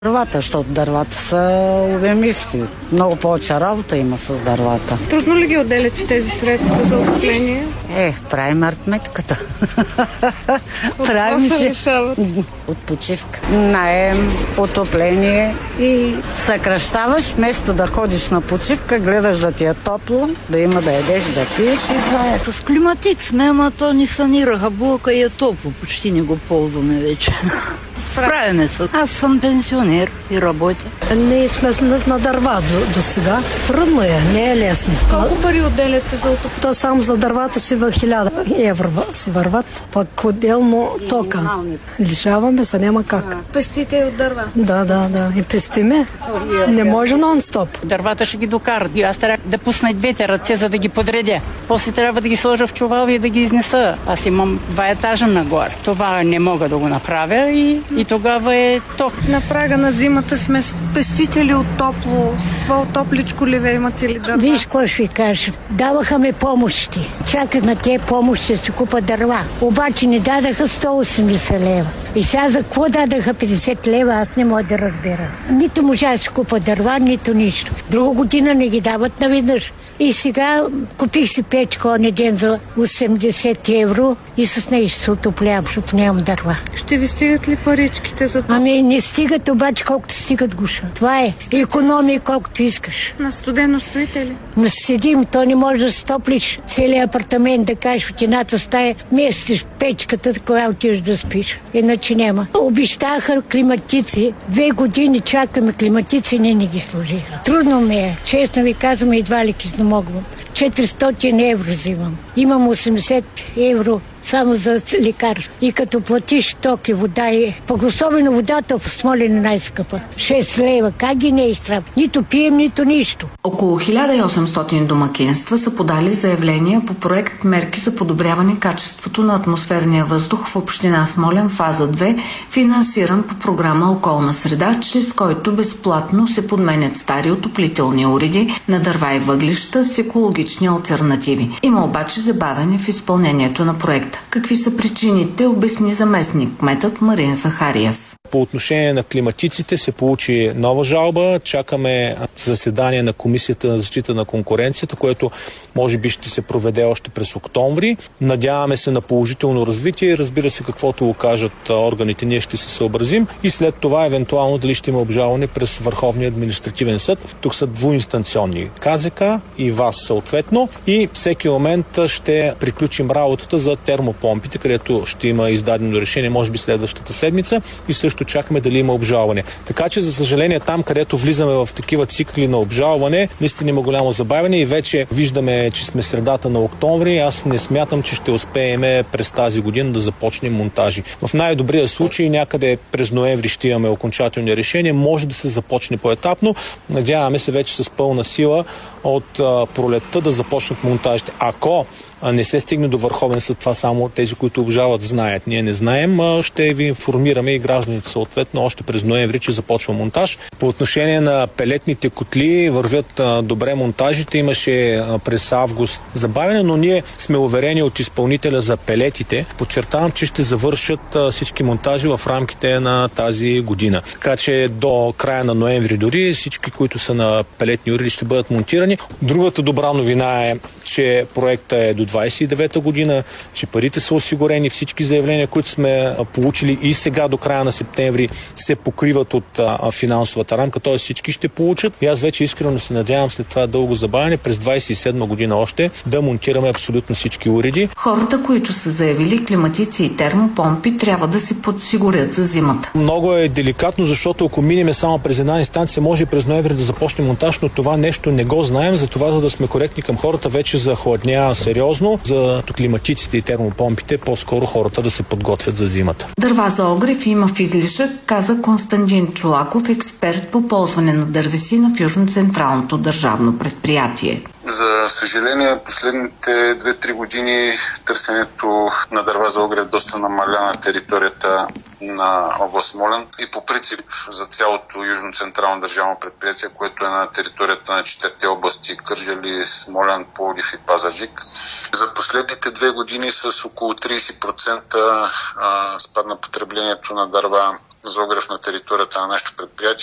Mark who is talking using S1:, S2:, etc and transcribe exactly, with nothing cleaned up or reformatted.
S1: Дървата, защото дървата са обемисти. Много повече работа има с дървата.
S2: Трудно ли ги отделяте тези средства за отопление?
S1: Е, правим аритметиката.
S2: От какво се решават?
S1: От почивка. Наем, отопление и съкращаваш, вместо да ходиш на почивка, гледаш да ти е топло, да има да ядеш, да пиеш и това е.
S3: С климатик сме, ама то ни санираха блока и е топло. Почти не го ползваме вече. Справяме се. Аз съм пенсионер и работя.
S4: Ние сме на дърва до, до сега. Трудно е, не е лесно.
S2: Колко пари отделяте за отопление?
S4: То само за дървата си в хиляда евро си върват. Пък отделно тока. Лишаваме се, няма как.
S2: Пестите и от дърва?
S4: Да, да, да. И пестиме. Не може нон-стоп.
S5: Дървата ще ги докарат. Аз трябва да пусна двете ръце, за да ги подредя. После трябва да ги сложа в чувал и да ги изнеса. Аз имам два етажа нагоре. Това не мога да го направя и, и тогава е ток.
S2: На прага на зимата сме пестители от топло. С по-топличко ли ве имате ли дърва?
S6: Виж, какво ще ви кажа. Даваха ми помощи. Чаках на тези помощи да си купа дърва. Обаче ни дадаха сто и осемдесет лева. И сега за какво дадаха петдесет лева, аз не мога да разбера. Нито можа да си купа дърва, нито нищо. Друга година не ги дават наведнъж. И сега купих си печка оня ден за осемдесет евро и с нея ще се отоплявам, защото нямам дърва.
S2: Ще ви стигат ли паричките за това?
S6: Ами не стигат, обаче колкото стигат гуша. Това е. Икономия колкото искаш.
S2: На студено стоите ли?
S6: Но седим, то не може да стоплиш целият апартамент, да кажеш в едната стая, местиш печката, кога отиваш да спиш. Иначе няма. Обещаха климатици. Две години чакаме климатици, не ни ги служиха. Трудно ми е. Честно ви казвам, едва ли ги могвам. четиристотин евро взимам. Имам осемдесет евро само за лекарство. И като платиш ток и вода, и пък особено водата в Смолян е най-скъпа. шест лева. Как ги не изтрап? Нито пием, нито нищо.
S7: Около хиляда и осемстотин домакинства са подали заявления по проект Мерки за подобряване качеството на атмосферния въздух в община Смолян, фаза две, финансиран по програма Околна среда, чрез който безплатно се подменят стари отоплителни уреди на дърва и въглища с екологични алтернативи. Има обаче забавяне в изпълнението на проекта. Какви са причините, обясни заместник кметът Марин Захариев.
S8: По отношение на климатиците се получи нова жалба. Чакаме заседание на Комисията на защита на конкуренцията, което може би ще се проведе още през октомври. Надяваме се на положително развитие и разбира се, каквото го кажат органите, ние ще се съобразим и след това евентуално дали ще има обжалване през Върховния административен съд. Тук са двуинстанционни КЗК и ВАС съответно и всеки момент ще приключим работата за термопомпите, където ще има издадено решение, може би следващата седмица и също чакаме дали има обжалване. Така че, за съжаление, там, където влизаме в такива цикли на обжалване, наистина има голямо забавяне и вече виждаме, че сме средата на октомври. Аз не смятам, че ще успеем през тази година да започнем монтажи. В най-добрия случай някъде през ноември ще имаме окончателни решения. Може да се започне поетапно. Надяваме се вече с пълна сила от а, пролетта да започнат монтажите. Ако не се стигне до Върховен съд, това само тези, които обжалват, знаят. Ние не знаем. Ще ви информираме и гражданите съответно още през ноември, че започва монтаж. По отношение на пелетните котли вървят а, добре монтажите. Имаше а, през август забавяне, но ние сме уверени от изпълнителя за пелетите. Подчертавам, че ще завършат а, всички монтажи в рамките на тази година. Така че до края на ноември дори всички, които са на пелетни уреди, ще бъдат монтирани. Другата добра новина е, че проектът е до двадесет и девета година, че парите са осигурени, всички заявления, които сме получили и сега до края на септември се покриват от а, финансовата рамка, т.е. всички ще получат. И аз вече искрено се надявам след това дълго забавяне през двадесет и седма година още да монтираме абсолютно всички уреди.
S7: Хората, които са заявили климатици и термопомпи, трябва да се подсигурят за зимата.
S8: Много е деликатно, защото ако минеме само през една инстанция, може и през ноември да започне монтаж, но това нещо не го знаем, затова за да сме коректни към хората, вече захладнява сериозно. За климатиците и термопомпите, по-скоро хората да се подготвят за зимата.
S7: Дърва за огрев има в излишък, каза Константин Чолаков, експерт по ползване на дървесина в Южно-централното държавно предприятие.
S9: За съжаление, последните две-три години търсенето на дърва за огрев доста намаля на територията на област Смолян и по принцип за цялото Южно-централно държавно предприятие, което е на територията на четирите области Кърджали, Смолян, Пловдив и Пазарджик. За последните две години с около тридесет процента спадна потреблението на дърва за огрев на територията на нашето предприятие